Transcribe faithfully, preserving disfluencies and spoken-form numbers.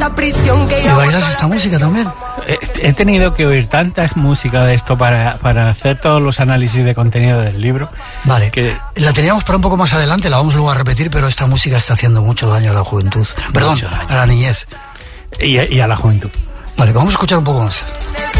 esta prisión que ¿Y yo... bailas esta música también? He, he tenido que oír tanta música de esto para, para hacer todos los análisis de contenido del libro. Vale, que... la teníamos para un poco más adelante, la vamos luego a repetir, pero esta música está haciendo mucho daño a la juventud. Perdón, a la niñez. Y, y a la juventud. Vale, vamos a escuchar un poco más.